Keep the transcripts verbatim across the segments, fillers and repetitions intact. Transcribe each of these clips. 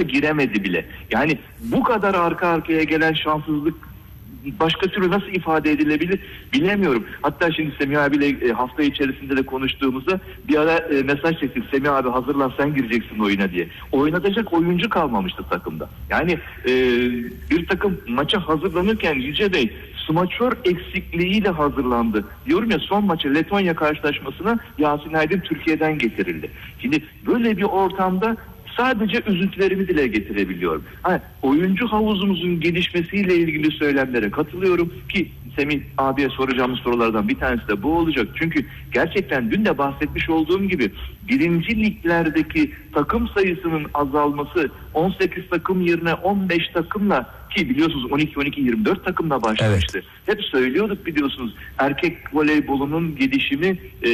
giremedi bile. Yani bu kadar arka arkaya gelen şanssızlık başka türlü nasıl ifade edilebilir bilemiyorum. Hatta şimdi Semih abiyle hafta içerisinde de konuştuğumuzda bir ara mesaj çektik. Semih abi hazırlan, sen gireceksin oyuna diye. Oynatacak oyuncu kalmamıştı takımda. Yani e, bir takım maça hazırlanırken Yüce Bey smaçör eksikliğiyle hazırlandı. Diyorum ya, son maça Letonya karşılaşmasına Yasin Aydın Türkiye'den getirildi. Şimdi böyle bir ortamda sadece üzüntülerimi dile getirebiliyorum. Ha, oyuncu havuzumuzun gelişmesiyle ilgili söylemlere katılıyorum ki Semih abiye soracağımız sorulardan bir tanesi de bu olacak. Çünkü gerçekten dün de bahsetmiş olduğum gibi birinci liglerdeki takım sayısının azalması, on sekiz takım yerine on beş takımla, ki biliyorsunuz on iki on iki yirmi dört takımla başlamıştı. Evet. Hep söylüyorduk biliyorsunuz, erkek voleybolunun gelişimi e,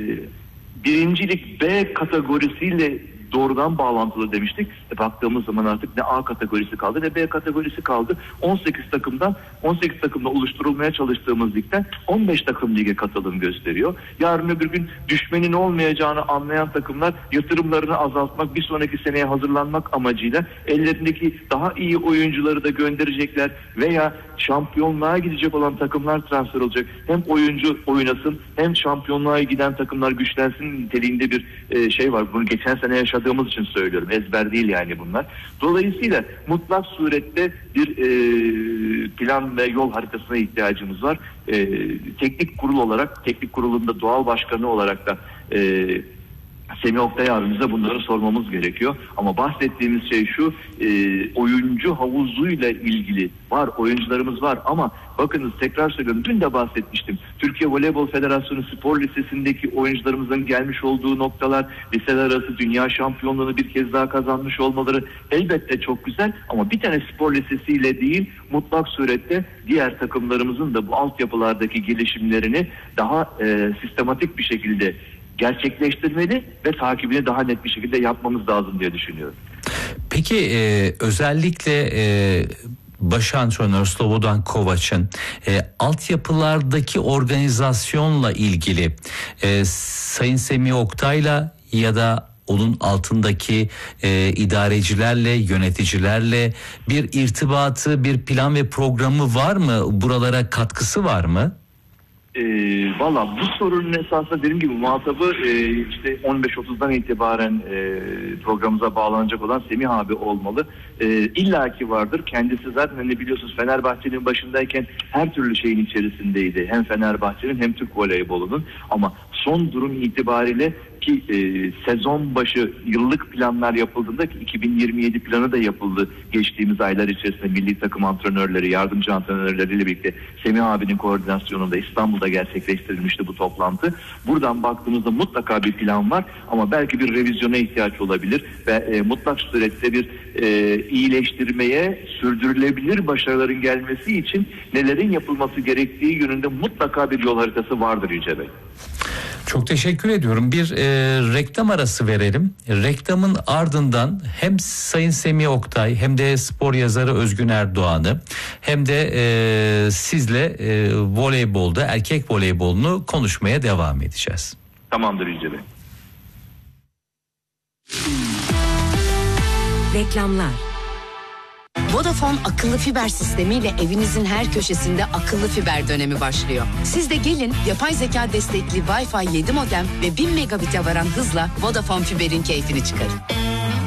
birincilik B kategorisiyle doğrudan bağlantılı demiştik. E baktığımız zaman artık ne A kategorisi kaldı ne B kategorisi kaldı. on sekiz takımdan on sekiz takımla oluşturulmaya çalıştığımız ligden on beş takım lige katılım gösteriyor. Yarın öbür gün düşmenin olmayacağını anlayan takımlar yatırımlarını azaltmak, bir sonraki seneye hazırlanmak amacıyla ellerindeki daha iyi oyuncuları da gönderecekler veya şampiyonluğa gidecek olan takımlar transfer olacak. Hem oyuncu oynasın hem şampiyonluğa giden takımlar güçlensin niteliğinde bir e, şey var. Bunu geçen sene yaşadığımız için söylüyorum. Ezber değil yani bunlar. Dolayısıyla mutlak surette bir e, plan ve yol haritasına ihtiyacımız var. E, teknik kurul olarak, teknik kurulunda doğal başkanı olarak da e, Semih Oktay abimize bunları sormamız gerekiyor. Ama bahsettiğimiz şey şu, e, oyuncu havuzuyla ilgili var, oyuncularımız var ama bakınız tekrar söylüyorum, dün de bahsetmiştim. Türkiye Voleybol Federasyonu Spor Lisesi'ndeki oyuncularımızın gelmiş olduğu noktalar, liseler arası dünya şampiyonluğunu bir kez daha kazanmış olmaları elbette çok güzel ama bir tane spor lisesiyle değil, mutlak surette diğer takımlarımızın da bu altyapılardaki gelişimlerini daha e, sistematik bir şekilde gerçekleştirmeli ve takibini daha net bir şekilde yapmamız lazım diye düşünüyorum. Peki e, özellikle e, baş antrenör Slobodan Kovac'ın e, altyapılardaki organizasyonla ilgili e, Sayın Semih Oktay'la ya da onun altındaki e, idarecilerle, yöneticilerle bir irtibatı, bir plan ve programı var mı? Buralara katkısı var mı? E, Valla bu sorunun esasında dediğim gibi muhatabı e, işte on beş otuzdan itibaren e, programımıza bağlanacak olan Semih abi olmalı. E, İlla ki vardır. Kendisi zaten hani biliyorsunuz Fenerbahçe'nin başındayken her türlü şeyin içerisindeydi. Hem Fenerbahçe'nin hem Türk voleybolunun. Ama son durum itibariyle ki e, sezon başı yıllık planlar yapıldığında ki iki bin yirmi yedi planı da yapıldı geçtiğimiz aylar içerisinde milli takım antrenörleri, yardımcı antrenörleriyle birlikte Semih abinin koordinasyonunda İstanbul'da gerçekleştirilmişti bu toplantı. Buradan baktığımızda mutlaka bir plan var ama belki bir revizyona ihtiyaç olabilir ve e, mutlak surette bir e, iyileştirmeye, sürdürülebilir başarıların gelmesi için nelerin yapılması gerektiği yönünde mutlaka bir yol haritası vardır Yüce Bey. Çok teşekkür ediyorum. Bir e, reklam arası verelim. Reklamın ardından hem Sayın Semih Oktay hem de spor yazarı Özgün Erdoğan'ı hem de e, sizle e, voleybolda, erkek voleybolunu konuşmaya devam edeceğiz. Tamamdır Yüce Bey. Reklamlar. Vodafone akıllı fiber sistemiyle evinizin her köşesinde akıllı fiber dönemi başlıyor. Siz de gelin yapay zeka destekli Wi-Fi yedi modem ve bin megabit'e varan hızla Vodafone fiberin keyfini çıkarın.